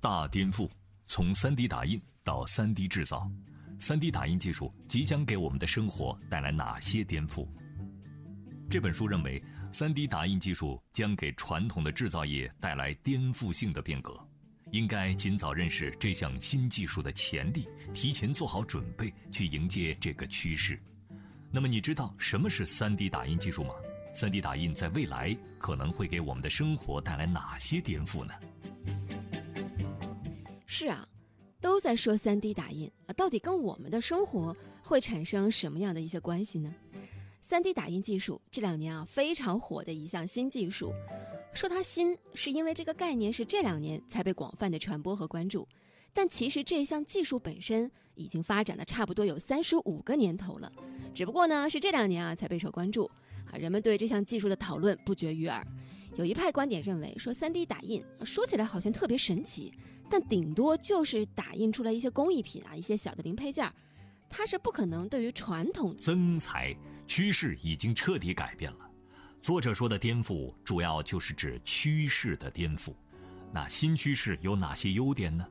大颠覆，从 3D 打印到 3D 制造，3D 打印技术即将给我们的生活带来哪些颠覆？这本书认为，3D 打印技术将给传统的制造业带来颠覆性的变革，应该尽早认识这项新技术的潜力，提前做好准备，去迎接这个趋势。那么你知道什么是 3D 打印技术吗？ 3D 打印在未来可能会给我们的生活带来哪些颠覆呢？ 是啊，都在说 3D 打印，到底跟我们的生活会产生什么样的一些关系呢？ 3D 打印技术这2年非常火的一项新技术，说它新是因为这个概念是这2年才被广泛的传播和关注，但其实这项技术本身已经发展了差不多有35个年头了，只不过呢是这2年才备受关注，人们对这项技术的讨论不绝于耳。有一派观点认为说 3D 打印说起来好像特别神奇，但顶多就是打印出来一些工艺品一些小的零配件，它是不可能对于传统增材趋势已经彻底改变了。作者说的颠覆主要就是指趋势的颠覆。那新趋势有哪些优点呢？